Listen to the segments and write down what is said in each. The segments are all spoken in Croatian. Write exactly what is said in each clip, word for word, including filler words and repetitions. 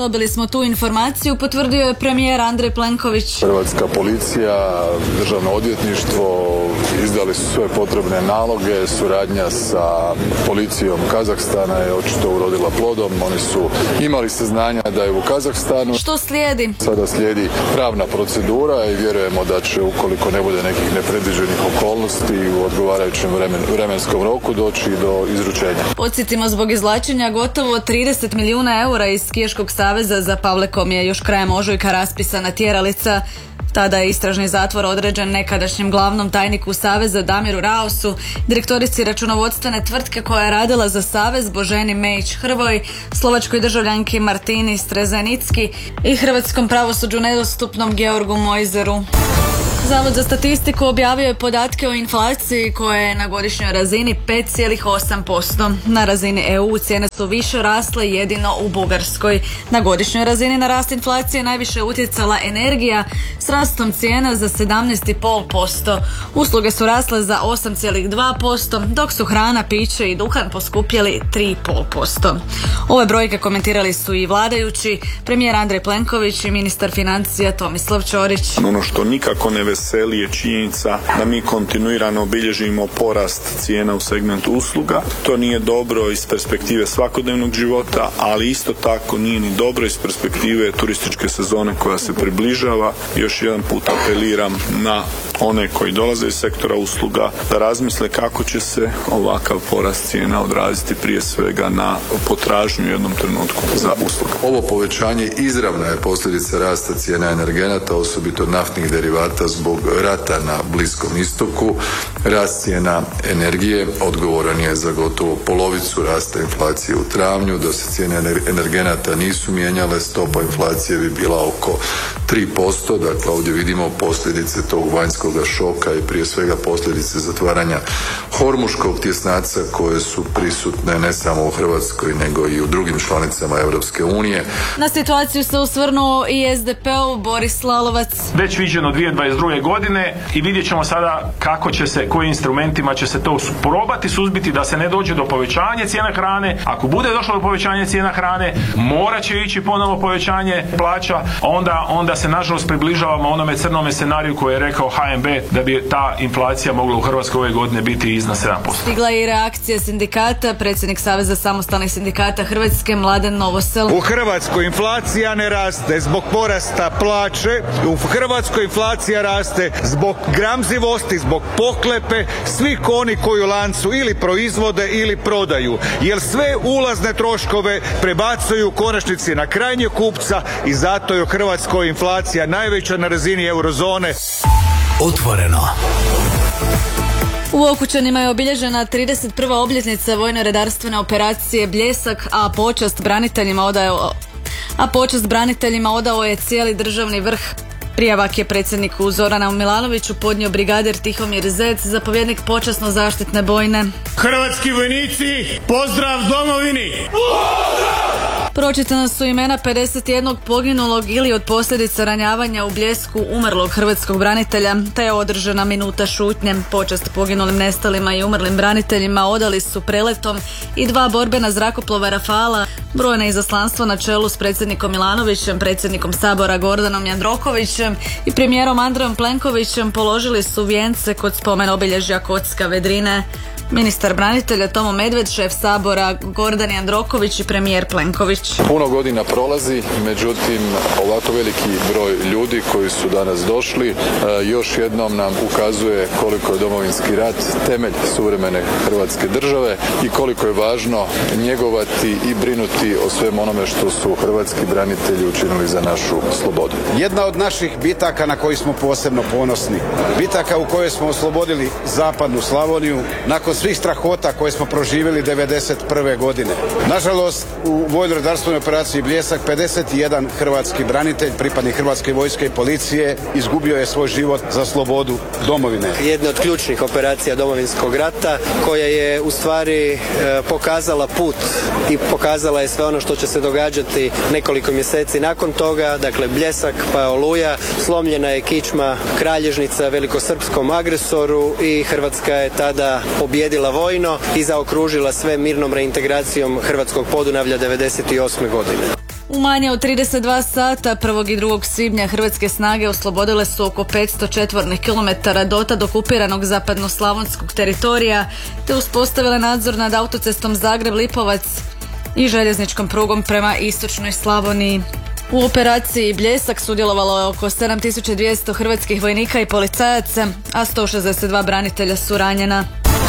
Dobili smo tu informaciju, potvrdio je premijer Andrej Plenković. Hrvatska policija, državno odvjetništvo izdali su sve potrebne naloge, suradnja sa policijom Kazahstana je očito urodila plodom, oni su imali saznanja da je u Kazahstanu. Što slijedi? Sada slijedi pravna procedura i vjerujemo da će, ukoliko ne bude nekih nepredviđenih okolnosti, u odgovarajućem vremen, vremenskom roku doći do izručenja. Podsjetimo, zbog izvlačenja gotovo trideset milijuna eura iz Skijaškog saveza za Pavlekom je još krajem ožujka raspisana tjeralica. Tada je istražni zatvor određen nekadašnjem glavnom tajniku Saveza Damiru Raosu, direktorici računovodstvene tvrtke koja je radila za Savez Boženi Mejić Hrvoj, slovačkoj državljanki Martini Strezenicki i hrvatskom pravosuđu nedostupnom Georgu Mojzeru. Zavod za statistiku objavio je podatke o inflaciji koja je na godišnjoj razini pet zarez osam posto. Na razini E U cijene su više rasle jedino u Bugarskoj. Na godišnjoj razini na rast inflacije najviše utjecala energija s rastom cijena za sedamnaest zarez pet posto. Usluge su rasle za osam zarez dva posto, dok su hrana, piće i duhan poskupjeli tri zarez pet posto. Ove brojke komentirali su i vladajući, premijer Andrej Plenković i ministar financija Tomislav Ćorić. Ono što nikako ne veseli je činjenica da mi kontinuirano bilježimo porast cijena u segmentu usluga. To nije dobro iz perspektive svakodnevnog života, ali isto tako nije ni dobro iz perspektive turističke sezone koja se približava. Još jedan put apeliram na one koji dolaze iz sektora usluga da razmisle kako će se ovakav porast cijena odraziti prije svega na potražnju u jednom trenutku za usluga. Ovo povećanje izravna je posljedica rasta cijena energenata, osobito naftnih derivata zbog rata na Bliskom istoku. Rast cijena energije odgovoran je za gotovo polovicu rasta inflacije u travnju. Da se cijene energenata nisu mijenjale, stopa inflacije bi bila oko tri posto. Dakle, ovdje vidimo posljedice tog vanjskog šoka i prije svega posljedice zatvaranja hormuškog tjesnaca koje su prisutne ne samo u Hrvatskoj nego i u drugim članicama Europske unije. Na situaciju se osvrnuo i S D P-ov Boris Lalovac. Već viđeno dvije tisuće dvadeset druge godine i vidjet ćemo sada kako će se, kojim instrumentima će se to probati suzbiti da se ne dođe do povećanja cijena hrane. Ako bude došlo do povećanja cijena hrane, morat će ići ponovo povećanje plaća, onda, onda se nažalost približavamo onome crnome scenariju koji je rekao H N B da bi ta inflacija mogla u Hrvatskoj ove godine biti iznad sedam posto. Stigla je i reakcija sindikata, predsjednik Saveza samostalnih sindikata Hrvatske Mladen Novosel. U Hrvatskoj inflacija ne raste zbog porasta plaće, u Hrvatskoj inflacija raste zbog gramzivosti, zbog pohlepe svih oni koji u lancu ili proizvode ili prodaju, jer sve ulazne troškove prebacuju u konačnici na krajnjeg kupca i zato je u Hrvatskoj inflacija najveća na razini eurozone. Otvoreno. U Okučanima je obilježena trideset prva obljetnica vojno-redarstvene operacije Bljesak, a počast braniteljima odao, a počast braniteljima odao je cijeli državni vrh. Prijavak je predsjedniku Zoranu Milanoviću podnio brigadir Tihomir Zec, zapovjednik počasno-zaštitne bojne. Hrvatski vojnici, pozdrav domovini! Pročitana su imena pedeset jednog poginulog ili od posljedica ranjavanja u Bljesku umrlog hrvatskog branitelja, te je održana minuta šutnje. Počast poginulim, nestalima i umrlim braniteljima odali su preletom i dva borbena zrakoplova Rafala. Brojne izaslanstvo na čelu s predsjednikom Milanovićem, predsjednikom Sabora Gordanom Jandrokovićem i premijerom Andrejom Plenkovićem položili su vijence kod spomen obilježja Kocka Vedrine. Ministar branitelja Tomo Medved, šef Sabora Gordan Jandroković i premijer Plenković. Puno godina prolazi, međutim ovako veliki broj ljudi koji su danas došli još jednom nam ukazuje koliko je Domovinski rat temelj suvremene Hrvatske države i koliko je važno njegovati i brinuti o svem onome što su hrvatski branitelji učinili za našu slobodu. Jedna od naših bitaka na koji smo posebno ponosni, bitaka u kojoj smo oslobodili zapadnu Slavoniju nakon svih strahota koje smo proživjeli devedeset prve godine. Nažalost, u vojno-redarstvenoj operaciji Bljesak pedeset jedan hrvatski branitelj, pripadnik Hrvatske vojske i policije, izgubio je svoj život za slobodu domovine. Jedna od ključnih operacija Domovinskog rata koja je u stvari e, pokazala put i pokazala je sve ono što će se događati nekoliko mjeseci nakon toga, dakle Bljesak pa Oluja, slomljena je kičma kralježnica velikosrpskom agresoru i Hrvatska je tada pobjedila vojno i zaokružila sve mirnom reintegracijom Hrvatskog Podunavlja devedeset osme godine. U manje od trideset dva sata prvog i drugog svibnja hrvatske snage oslobodile su oko petsto četvornih kilometara dotad okupiranog zapadnoslavonskog teritorija te uspostavile nadzor nad autocestom Zagreb-Lipovac i željezničkom prugom prema istočnoj Slavoniji. U operaciji Bljesak sudjelovalo je oko sedam tisuća dvjesto hrvatskih vojnika i policajaca, a sto šezdeset dva branitelja su ranjena.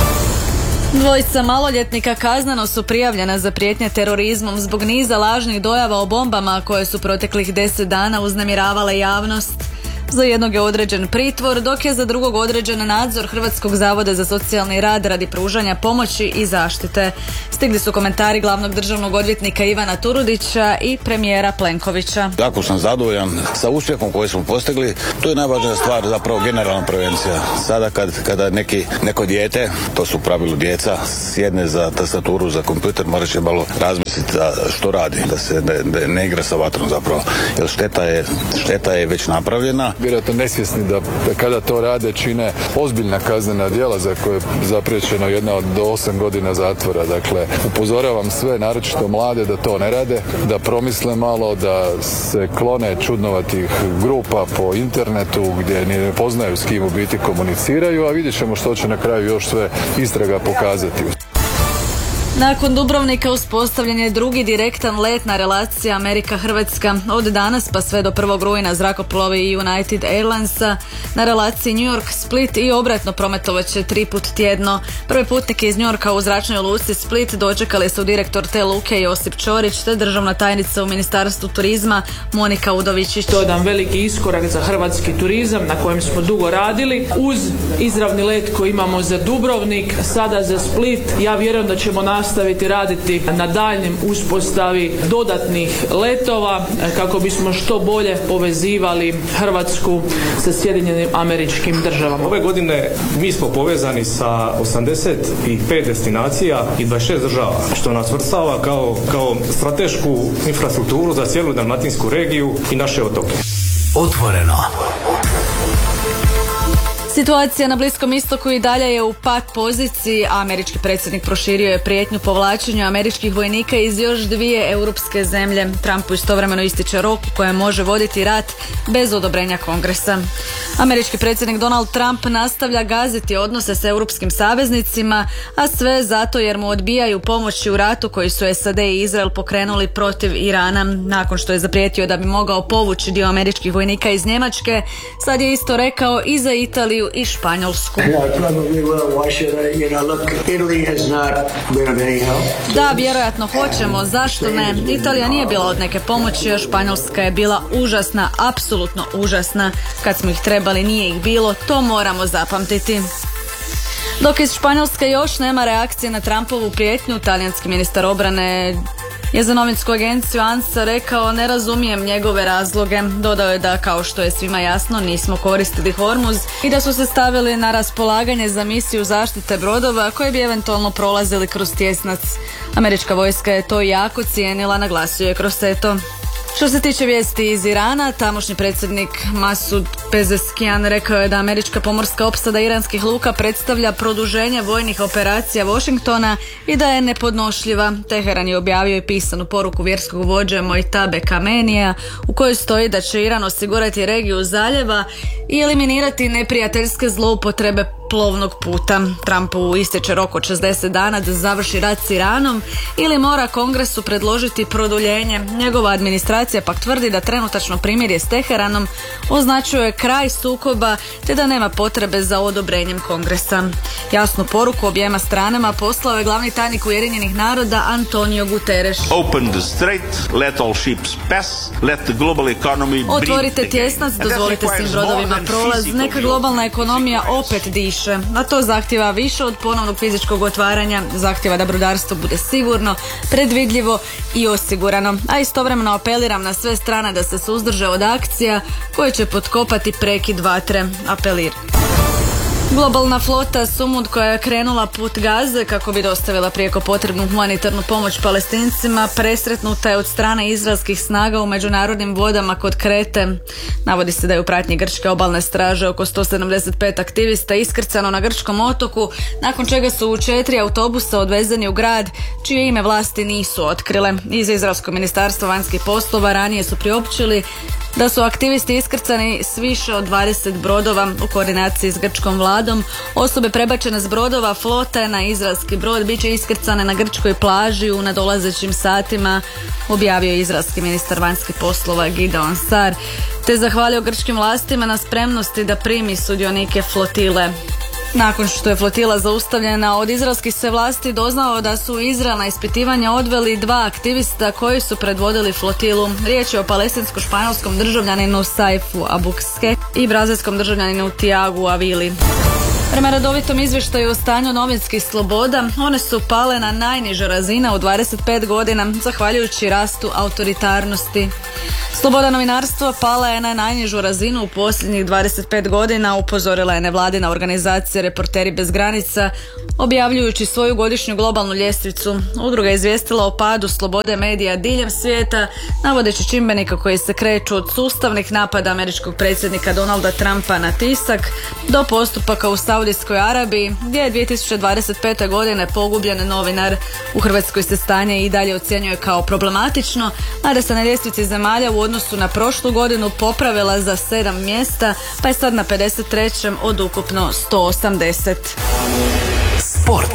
Dvojica maloljetnika kazneno su prijavljena za prijetnje terorizmom zbog niza lažnih dojava o bombama koje su proteklih deset dana uznemiravale javnost. Za jednog je određen pritvor, dok je za drugog određen nadzor Hrvatskog zavoda za socijalni rad radi pružanja pomoći i zaštite. Stigli su komentari glavnog državnog odvjetnika Ivana Turudića i premijera Plenkovića. Jako sam zadovoljan sa uspjehom koji smo postigli. To je najvažnija stvar, zapravo generalna prevencija. Sada kad, kada neki, neko dijete, to su u pravilu djeca, sjedne za tastaturu, za kompjuter, morat će malo razmisliti što radi, da se ne, ne, ne igra sa vatrom zapravo. Jer šteta je, šteta je već napravljena. Vjerojatno nesvjesni da, da kada to rade čine ozbiljna kaznena djela za koje je zapriječeno jedna od do osam godina zatvora. Dakle, upozoravam sve, naročito mlade, da to ne rade, da promisle malo, da se klone čudnovatih grupa po internetu gdje ni ne poznaju s kim u biti komuniciraju, a vidjet ćemo što će na kraju još sve istraga pokazati. Nakon Dubrovnika uspostavljen je drugi direktan letna relacija Amerika-Hrvatska. Od danas pa sve do prvog rujna zrakoplovi United Airlinesa na relaciji New York-Split i obratno prometovat će tri put tjedno. Prve putnike iz New Yorka u zračnoj luci Split dočekali su direktor te luke Josip Ćorić te državna tajnica u Ministarstvu turizma Monika Udovičić. To je jedan veliki iskorak za hrvatski turizam na kojem smo dugo radili. Uz izravni let koji imamo za Dubrovnik, sada za Split, ja vjerujem da ćemo nastaviti raditi na daljnjem uspostavi dodatnih letova kako bismo što bolje povezivali Hrvatsku sa Sjedinjenim Američkim Državama. Ove godine mi smo povezani sa osamdeset pet destinacija i dvadeset šest država, što nas svrstava kao, kao stratešku infrastrukturu za cijelu dalmatinsku regiju i naše otoke. Otvoreno. Situacija na Bliskom istoku i dalje je u pat poziciji. Američki predsjednik proširio je prijetnju povlačenja američkih vojnika iz još dvije europske zemlje. Trumpu istovremeno ističe rok u kojem može voditi rat bez odobrenja Kongresa. Američki predsjednik Donald Trump nastavlja gaziti odnose s europskim saveznicima, a sve zato jer mu odbijaju pomoći u ratu koji su S A D i Izrael pokrenuli protiv Irana. Nakon što je zaprijetio da bi mogao povući dio američkih vojnika iz Njemačke, sad je isto rekao i za Italiju i Španjolsku. Da, vjerojatno hoćemo, zašto ne? Italija nije bila od neke pomoći, a Španjolska je bila užasna, apsolutno užasna. Kad smo ih trebali, nije ih bilo, to moramo zapamtiti. Dok iz Španjolske još nema reakcije na Trumpovu prijetnju, talijanski ministar obrane je za novinsku agenciju ANSA rekao: ne razumijem njegove razloge. Dodao je da, kao što je svima jasno, nismo koristili Hormuz i da su se stavili na raspolaganje za misiju zaštite brodova koji bi eventualno prolazili kroz tjesnac. Američka vojska je to jako cijenila, naglasio je Crosetto. Što se tiče vijesti iz Irana, tamošnji predsjednik Masud Pezeshkian rekao je da američka pomorska opsada iranskih luka predstavlja produženje vojnih operacija Washingtona i da je nepodnošljiva. Teheran je objavio i pisanu poruku vjerskog vođe Mojtabe Kamenija u kojoj stoji da će Iran osigurati regiju zaljeva i eliminirati neprijateljske zloupotrebe plovnog puta. Trumpu ističe rok od šezdeset dana da završi rat s Iranom ili mora Kongresu predložiti produljenje. Njegova administracija pak tvrdi da trenutačno primirje s Teheranom označuje kraj sukoba te da nema potrebe za odobrenjem Kongresa. Jasnu poruku objema stranama poslao je glavni tajnik Ujedinjenih naroda Antonio Guterres. Open the strait, let all ships pass, let the global economy Otvorite tjesnac, dozvolite svim brodovima prolaz, neka globalna ekonomija opet diše. A to zahtjeva više od ponovnog fizičkog otvaranja, zahtjeva da brodarstvo bude sigurno, predvidljivo i osigurano. A istovremeno apeliram na sve strane da se suzdrže od akcija koje će potkopati prekid vatre, apelir. Globalna flota Sumud koja je krenula put Gaze kako bi dostavila prijeko potrebnu humanitarnu pomoć Palestincima presretnuta je od strane izraelskih snaga u međunarodnim vodama kod Krete. Navodi se da je u pratnji grčke obalne straže oko sto sedamdeset pet aktivista iskrcano na grčkom otoku, nakon čega su u četiri autobusa odvezeni u grad čije ime vlasti nisu otkrile. Iz izraelskog ministarstva vanjskih poslova ranije su priopćili da su aktivisti iskrcani s više od dvadeset brodova u koordinaciji s grčkom vladom. Osobe prebačene s brodova flote na izraelski brod bit će iskrcane na grčkoj plaži u nadolazećim satima, objavio je izraelski ministar vanjskih poslova Gideon Sar, te zahvalio grčkim vlastima na spremnosti da primi sudionike flotile. Nakon što je flotila zaustavljena, od izraelskih se vlasti doznao da su Izrael na ispitivanja odveli dva aktivista koji su predvodili flotilu. Riječ je o palestinsko-španjolskom državljaninu Saifu Abuskek i brazilskom državljaninu Tiagu Avili. Prema redovitom izvještaju o stanju novinskih sloboda, one su pale na najniža razina u dvadeset pet godina, zahvaljujući rastu autoritarnosti. Sloboda novinarstva pala je na najnižu razinu u posljednjih dvadeset pet godina, upozorila je nevladina organizacija Reporteri bez granica, objavljujući svoju godišnju globalnu ljestvicu. Udruga je izvijestila o padu slobode medija diljem svijeta, navodeći čimbenika koji se kreću od sustavnih napada američkog predsjednika Donalda Trumpa na tisak do postupaka u Saudijskoj Arabiji, gdje je dvije tisuće dvadeset pete. godine pogubljen novinar. U Hrvatskoj se stanje i dalje ocjenjuje kao problematično, a da se na ljestvici zemalja u odnosu na prošlu godinu popravila za sedam mjesta, pa je sad na pedeset trećem od ukupno sto osamdeset. Sport.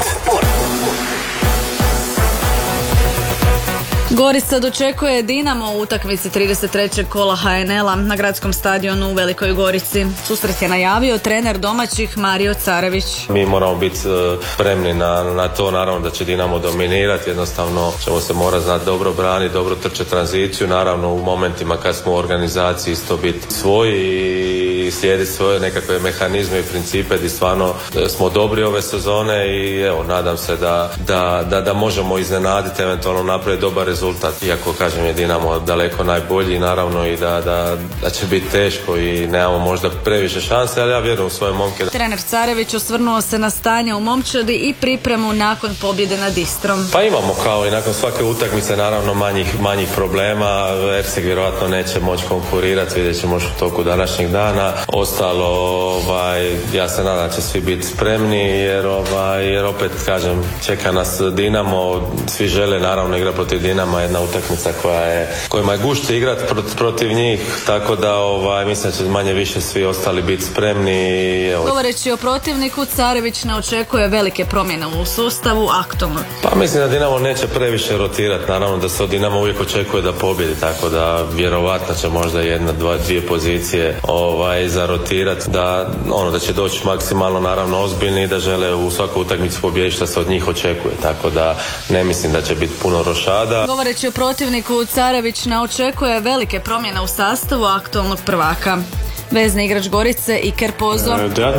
Gorica dočekuje Dinamo u utakmici trideset trećeg kola ha en el-a na gradskom stadionu u Velikoj Gorici. Susret je najavio trener domaćih Mario Carević. Mi moramo biti spremni na, na to, naravno da će Dinamo dominirati, jednostavno ćemo se morati znati dobro braniti, dobro trčati tranziciju, naravno u momentima kad smo u organizaciji isto biti svoji i slijediti svoje nekakve mehanizme i principe gdje stvarno smo dobri ove sezone i evo, nadam se da, da, da, da možemo iznenaditi, eventualno napraviti dobar rezultat. Iako, kažem, je Dinamo daleko najbolji, naravno i da, da, da će biti teško i nemamo možda previše šanse, ali ja vjerujem u svoje momke. Trener Carević osvrnuo se na stanje u momčadi i pripremu nakon pobjede nad Istrom. Pa imamo kao i nakon svake utakmice naravno manjih, manjih problema. Ersek vjerojatno neće moći konkurirati, vidjet ćemo u toku današnjeg dana. Ostalo, ovaj, ja se nadam da će svi biti spremni jer, ovaj, jer opet, kažem, čeka nas Dinamo, svi žele naravno igrati protiv Dinama, jedna utakmica koja je, kojima je gušće igrati protiv, protiv njih, tako da ovaj, mislim da će manje više svi ostali biti spremni. Evo. Govoreći o protivniku, Carević ne očekuje velike promjene u sustavu aktualno. Pa mislim da Dinamo neće previše rotirati, naravno da se od Dinamo uvijek očekuje da pobjedi, tako da vjerovatno će možda jedna, dva, dvije pozicije ovaj, zarotirati, da, ono, da će doći maksimalno naravno ozbiljni i da žele u svaku utakmicu pobijediti što se od njih očekuje, tako da ne mislim da će biti puno rošada. Govoreći o protivniku, Carević ne očekuje velike promjene u sastavu aktualnog prvaka. Vezni igrač Gorice Iker Pozo.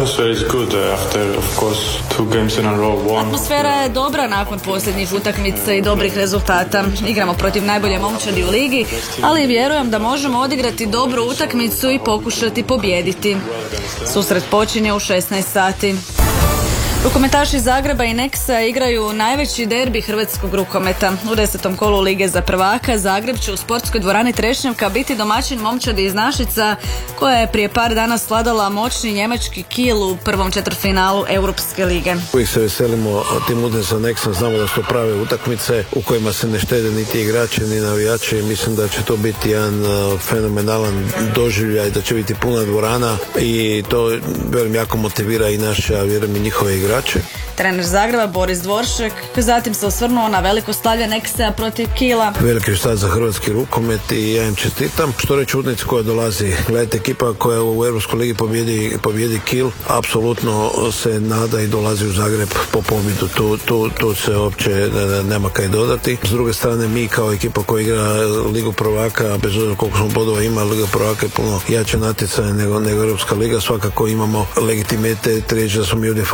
Atmosfera je dobra nakon posljednjih utakmica i dobrih rezultata. Igramo protiv najbolje momčadi u ligi, ali vjerujem da možemo odigrati dobru utakmicu i pokušati pobijediti. Susret počinje u šesnaest sati. Rukometaši Zagreba i Nexa igraju najveći derbi hrvatskog rukometa. U desetom kolu Lige za prvaka Zagreb će u sportskoj dvorani Trešnjevka biti domaćin momčadi iz Našica, koja je prije par dana sladala moćni njemački Kiel u prvom četvrtfinalu Europske lige. Uvijek se veselimo tim utakmicama Nexa, znamo da su to prave utakmice u kojima se ne štede niti igrači ni navijači. Mislim da će to biti jedan fenomenalan doživljaj, da će biti puna dvorana i to vjerujem jako motivira i naše, a vjerujem i njihove igrače. Trener Zagreba Boris Dvoršek zatim se osvrnuo na veliko slavlje Nexa protiv Kiela. Veliki štad za hrvatski rukomet i ja im čestitam. Što reći udnici koja dolazi? Gledajte, ekipa koja u Europskoj ligi pobjedi, pobjedi Kiel, apsolutno se nada i dolazi u Zagreb po pobjedu. Tu, tu, tu se uopće nema kaj dodati. S druge strane, mi kao ekipa koja igra Ligu prvaka, bez obzira koliko smo bodova ima, Liga prvaka je puno jače natjecanje nego, nego Europska liga. Svakako imamo legitimitet reći da smo mi ovdje favoriti,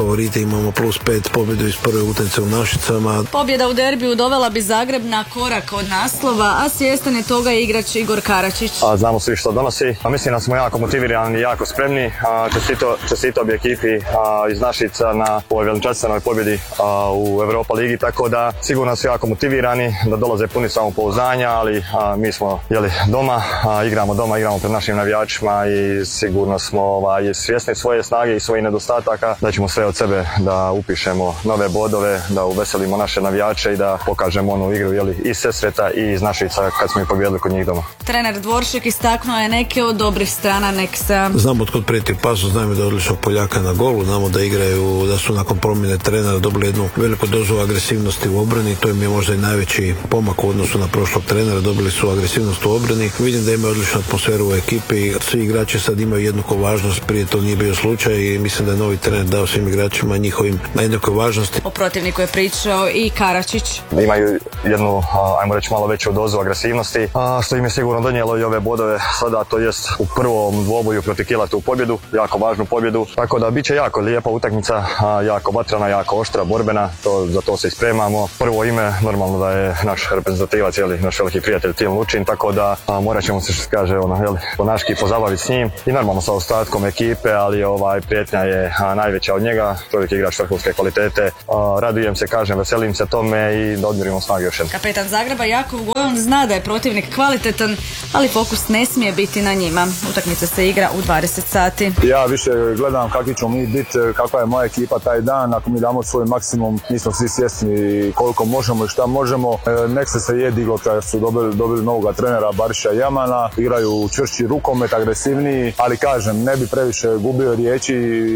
imamo plus pet pobjedu iz prve utakmice u Našicama. Pobjeda u derbiju dovela bi Zagreb na korak od naslova, a svjestan je toga igrač Igor Karačić. A znamo svi što donosi, a mislim da smo jako motivirani i jako spremni. A čestito, čestito bi ekipi a, iz Našica na ovoj veličanstvenoj pobjedi a, u Europa ligi, tako da sigurno su jako motivirani, da dolaze puni samopouzdanja, ali a, mi smo jeli, doma, a, igramo doma, igramo pred našim navijačima i sigurno smo ovaj, svjesni svoje snage i svojih nedostataka, da ćemo sve od sebe da upišemo nove bodove, da uveselimo naše navijače i da pokažemo onu igru jeli, iz Sesveta i iz Našica kad smo ih pobijedili kod njih doma. Trener Dvoršek istaknuo je neke od dobrih strana Nexa. Znamo od kod prijeti opasnost, znamo da je odličnog Poljaka na golu, znamo da igraju, da su nakon promjene trenera dobili jednu veliku dozu agresivnosti u obrani, to im je možda i najveći pomak u odnosu na prošlog trenera, dobili su agresivnost u obrani. Vidim da imaju odličnu atmosferu u ekipi, svi igrači sad imaju jednaku važnost, prije to nije bio slučaj i mislim da je novi trener dao svim igračima njihovim na jednakoj važnosti. O protivniku je pričao i Karačić. Imaju jednu, ajmo reći, malo veću dozu agresivnosti, što im je sigurno donijelo i ove bodove sada, to jest u prvom dvoboju protiv Kila tu pobjedu, jako važnu pobjedu, tako da bit će jako lijepa utakmica, jako vatrana, jako oštra, borbena, to, za to se ispremamo. Prvo ime, normalno da je naš reprezentativac, jeli, naš veliki prijatelj Tim Lučin, tako da a, morat ćemo se, što se kaže, ono, jeli, ponaški pozabaviti s njim i normalno sa ostatkom ekipe, ali ovaj, prijetnja je a, najveća od njega, čovjek je igrač vrhunske kvalitete, a, radujem se, kažem, veselim se tome i da odmjerimo snage još jednom. Kapetan Zagreba Jakov Gojon zna da je protivnik kvalitetan, ali fokus ne smije biti na njima. Utakmica se igra u dvadeset sati. Ja više gledam kakvi ćemo mi biti, kakva je moja ekipa taj dan, ako mi damo svoj maksimum, mi smo svi svjesni koliko možemo i šta možemo. Nexa se je diglo kad su dobili, dobili novog trenera Bariša Jamana, igraju čvršći rukomet, agresivniji, ali kažem, ne bi previše gubio riječi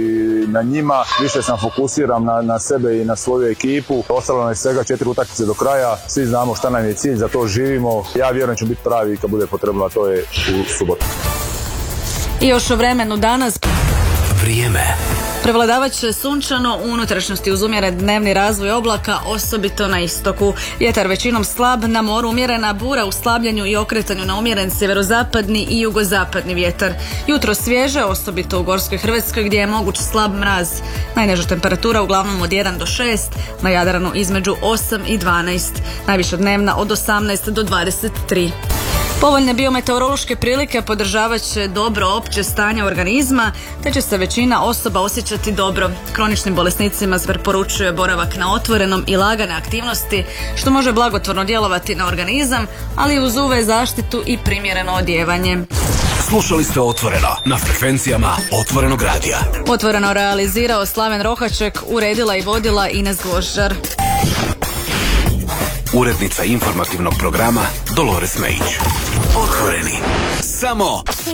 na njima, više sam fokusiran na, na sebe i na svoju ekipu. Ostalo nam je svega četiri utakmice do kraja, svi znamo šta nam je cilj, za to živimo. Ja vjerujem ću biti pravi kad bude potrebno, a to je u subotu. I još o vremenu danas. Vrijeme. Prevladavat će sunčano, u unutrašnjosti uz umjeren dnevni razvoj oblaka, osobito na istoku. Vjetar većinom slab, na moru umjerena bura u slabljenju i okretanju na umjeren sjeverozapadni i jugozapadni vjetar. Jutro svježe, osobito u Gorskoj Hrvatskoj gdje je moguć slab mraz. Najniža temperatura uglavnom od jedan do šest, na Jadranu između osam i dvanaest. Najviša dnevna od osamnaest do dvadeset tri. Povoljne biometeorološke prilike podržavat će dobro opće stanje organizma, te će se većina osoba osjećati dobro. Kroničnim bolesnicima se preporučuje boravak na otvorenom i lagane aktivnosti, što može blagotvorno djelovati na organizam, ali uz U V zaštitu i primjereno odijevanje. Slušali ste Otvoreno na frekvencijama Otvorenog radija. Otvoreno realizirao Slaven Rohaček, uredila i vodila Ines Gvožđar. Urednica informativnog programa Dolores Mejić. Otvoreni. Samo